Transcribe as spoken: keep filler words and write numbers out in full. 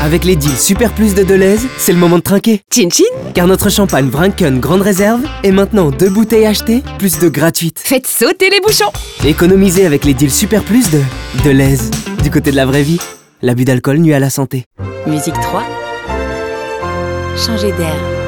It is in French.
Avec les deals Super Plus de Deleuze, c'est le moment de trinquer. Chin chin. Car notre champagne Vrinken Grande Réserve est maintenant deux bouteilles achetées, plus de gratuites. Faites sauter les bouchons. Économisez avec les deals Super Plus de Deleuze. Du côté de la vraie vie, l'abus d'alcool nuit à la santé. Musique trois. Changer d'air.